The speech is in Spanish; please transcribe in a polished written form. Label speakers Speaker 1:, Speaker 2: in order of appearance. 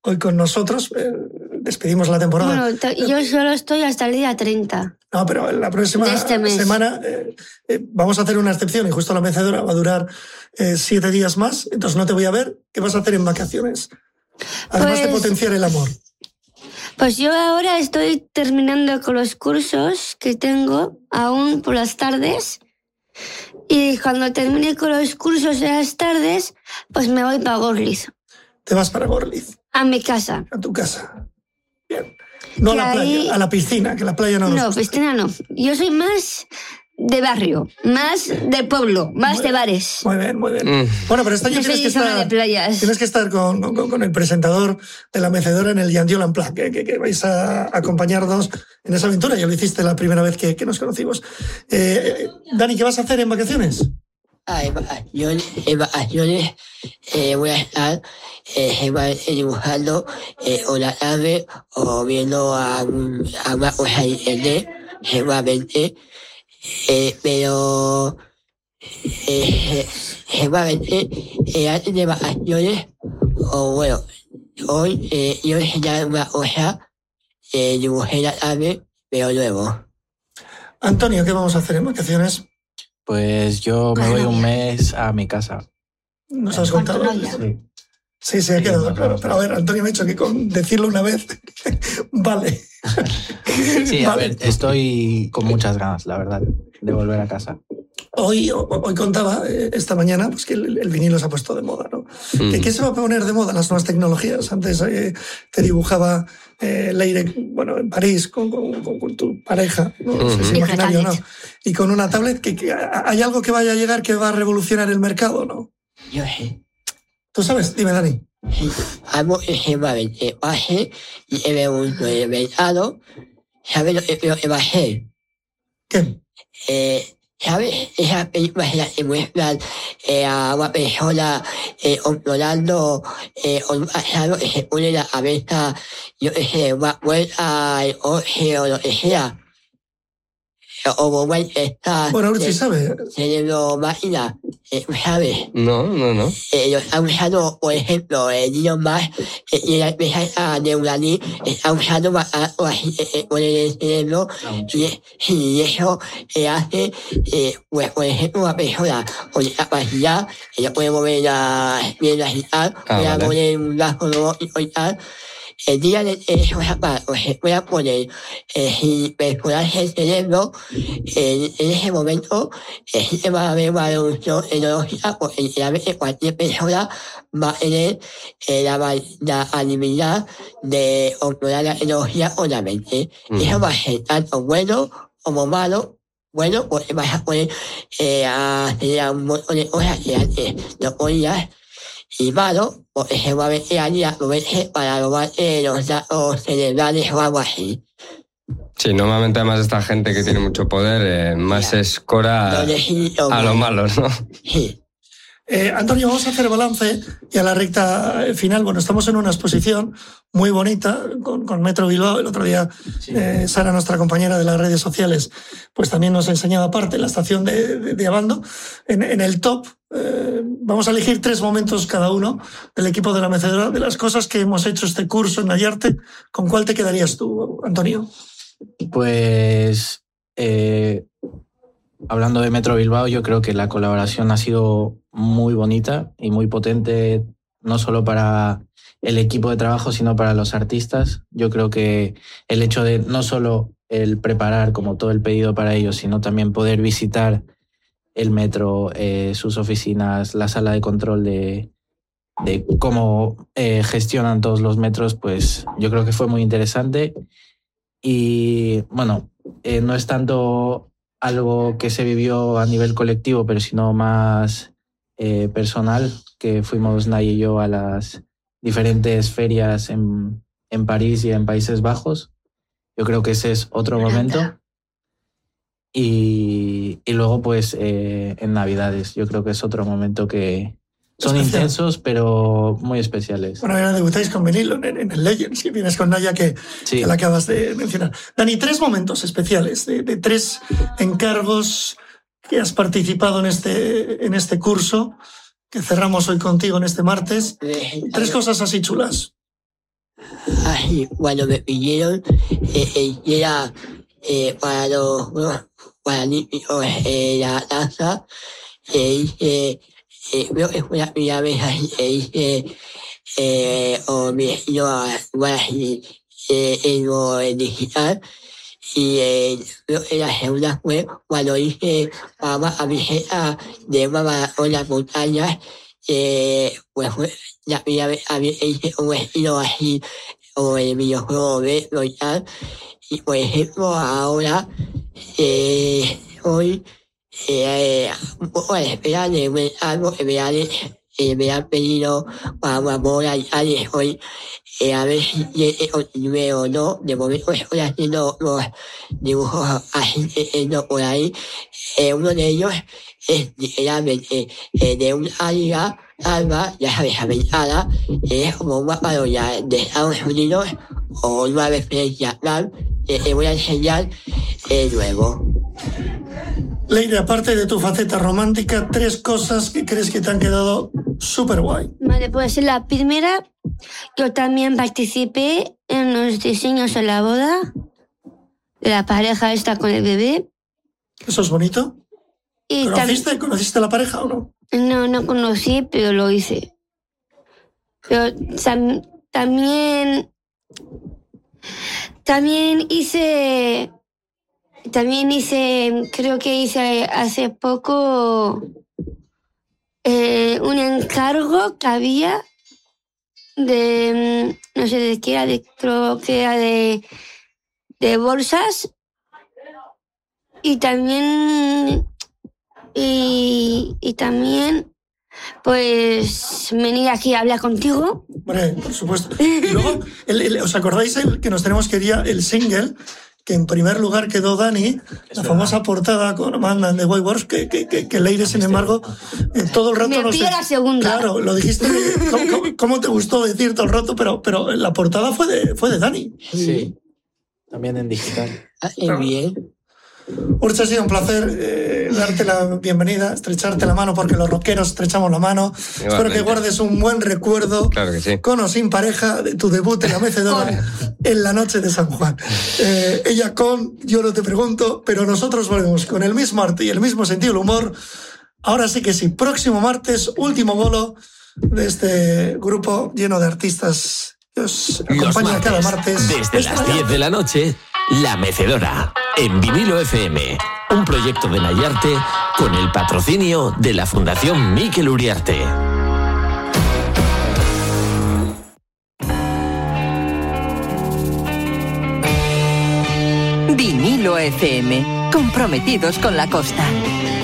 Speaker 1: hoy con nosotros. Despedimos la temporada.
Speaker 2: Bueno, yo solo estoy hasta el día 30.
Speaker 1: No, pero la próxima semana vamos a hacer una excepción y justo la mecedora va a durar 7 días más, entonces no te voy a ver. ¿Qué vas a hacer en vacaciones? Además de potenciar el amor.
Speaker 2: Pues yo ahora estoy terminando con los cursos que tengo aún por las tardes. Y cuando termine con los cursos de las tardes, pues me voy para Gorliz.
Speaker 1: ¿Te vas para Gorliz?
Speaker 2: A mi casa.
Speaker 1: A tu casa. Bien. No a la playa, a la piscina, que la playa no nos gusta.
Speaker 2: No, piscina no. Yo soy más de barrio, más de pueblo, más de bares.
Speaker 1: Muy bien, muy bien. Bueno, pero este año tienes que estar con el presentador de la mecedora en el Yandiol Unplugged, que vais a acompañarnos en esa aventura. Ya lo hiciste la primera vez que nos conocimos. Dani, ¿qué vas a hacer en vacaciones?
Speaker 3: En vacaciones voy a estar dibujando una nave o viendo a una cosa de internet, seguramente. Pero seguramente antes de vacaciones, o bueno, hoy yo enseñar una cosa, dibujé la nave, pero luego.
Speaker 1: Antonio, ¿qué vamos a hacer en vacaciones?
Speaker 4: Pues yo me voy un mes a mi casa.
Speaker 1: ¿Nos has contado? Sí, ha quedado claro. Pero a ver, Antonio me ha dicho que con decirlo una vez, vale.
Speaker 4: Sí, a ver, estoy con muchas ganas, la verdad, de volver a casa.
Speaker 1: Hoy contaba, esta mañana, pues que el vinilo se ha puesto de moda, ¿no? ¿Qué se va a poner de moda? Las nuevas tecnologías. Antes te dibujaba Leire, bueno, en París, con tu pareja, no sé si imaginario o no, y con una tablet, que hay algo que vaya a llegar que va a revolucionar el mercado, ¿no?
Speaker 3: Yo sé.
Speaker 1: ¿Tú sabes? Dime, Dani.
Speaker 3: Algo que seguramente va a ser, y he preguntado en el mercado, ¿sabes lo que va a ser?
Speaker 1: ¿Qué?
Speaker 3: ¿Sabes? Esas películas en las que muestran a una persona controlando un pasado que se pone en la cabeza, yo qué sé, una puerta, al coche o lo que sea. O momento está...
Speaker 1: Bueno, Urchi sabe.
Speaker 3: Cerebro máquina, ¿sabes?
Speaker 5: No.
Speaker 3: Lo está usando, por ejemplo, el niño más y la empresa Neuralink está usando para poner el cerebro y eso hace, pues, por ejemplo, una persona con discapacidad que no puede mover las piernas y tal, puede poner un brazo robótico y tal. El día de esos zapatos se pueda poner sin perforarse el cerebro, en ese momento sí se va a ver una revolución tecnológica porque literalmente cualquier persona va a tener la habilidad de controlar la tecnología con la mente. Eso va a ser tanto bueno como malo. Bueno, porque vas a poder hacer un montón de cosas que antes no podías. Y malo, porque seguramente alguien aproveche para robar los datos cerebrales o algo así.
Speaker 5: Sí, normalmente además esta gente que tiene mucho poder más se escora a lo malo, ¿no?
Speaker 3: Sí.
Speaker 1: Antonio, vamos a hacer balance y a la recta final. Bueno, estamos en una exposición muy bonita con Metro Bilbao. El otro día Sara, nuestra compañera de las redes sociales, pues también nos enseñaba parte, la estación de Abando. En el top vamos a elegir 3 momentos cada uno del equipo de la mecedora, de las cosas que hemos hecho este curso en Nayarte. ¿Con cuál te quedarías tú, Antonio?
Speaker 4: Pues... hablando de Metro Bilbao, yo creo que la colaboración ha sido muy bonita y muy potente, no solo para el equipo de trabajo, sino para los artistas. Yo creo que el hecho de no solo el preparar como todo el pedido para ellos, sino también poder visitar el metro, sus oficinas, la sala de control de cómo gestionan todos los metros, pues yo creo que fue muy interesante. Y bueno, no es tanto algo que se vivió a nivel colectivo, pero sino más personal, que fuimos Nay y yo a las diferentes ferias en París y en Países Bajos. Yo creo que ese es otro momento. Y luego, pues, en Navidades, yo creo que es otro momento que son intensos, pero muy especiales.
Speaker 1: Bueno, ahora debutáis con vinilo en el Legends, que vienes con Naya, que la acabas de mencionar. Dani, 3 momentos especiales, de 3 encargos que has participado en este curso, que cerramos hoy contigo en este martes. 3 cosas así chulas.
Speaker 3: así cuando me pidieron hiciera para los Paralímpicos la taza, hice, creo que fue la primera vez así que hice o me vestido así en lo digital. Y creo que la segunda fue cuando hice para una camiseta de una maratona montañas, pues fue la primera vez que hice un estilo así, o el videojuego de y tal. Y por ejemplo, ahora, hoy, un poco a la espera de algo que me han pedido para una boda y tal, y hoy, a ver si continúe o no. De momento estoy haciendo los dibujos así que tengo por ahí. Uno de ellos es literalmente de un águila alba, ya sabes, americana, es como una parodia de Estados Unidos o una referencia tal, te voy a enseñar luego.
Speaker 1: Leire, aparte de tu faceta romántica, 3 cosas que crees que te han quedado súper guay.
Speaker 2: Vale, pues la primera, yo también participé en los diseños de la boda de la pareja esta con el bebé.
Speaker 1: ¿Eso es bonito?
Speaker 2: Y
Speaker 1: ¿Conociste a la pareja o no?
Speaker 2: No conocí, pero lo hice. Pero también hice, creo que hice hace poco un encargo que había de, no sé de qué era, creo que era de bolsas. Y también pues venir aquí a hablar contigo.
Speaker 1: Hombre, por supuesto. Y luego, ¿os acordáis que nos tenemos que ir el single? Que en primer lugar quedó Dani, la famosa portada con Amanda de White Wars, que Leire, sin embargo, todo el rato
Speaker 2: me pide la segunda.
Speaker 1: Claro, lo dijiste, ¿cómo te gustó decir todo el rato? Pero la portada fue de Dani.
Speaker 4: Sí, también en digital.
Speaker 3: Bien.
Speaker 1: Urcha, ha sido un placer darte la bienvenida, estrecharte la mano, porque los rockeros estrechamos la mano. Igualmente. Espero que guardes un buen recuerdo,
Speaker 5: claro que sí,
Speaker 1: con o sin pareja, de tu debut en la mecedora en la noche de San Juan. Ella yo no te pregunto, pero nosotros volvemos con el mismo arte y el mismo sentido del humor. Ahora sí que sí, próximo martes, último bolo de este grupo lleno de artistas que os acompañan cada martes.
Speaker 6: Desde las 10 de la noche, La Mecedora, en Vinilo FM, un proyecto de Nayarte con el patrocinio de la Fundación Mikel Uriarte.
Speaker 7: Vinilo FM, comprometidos con la costa.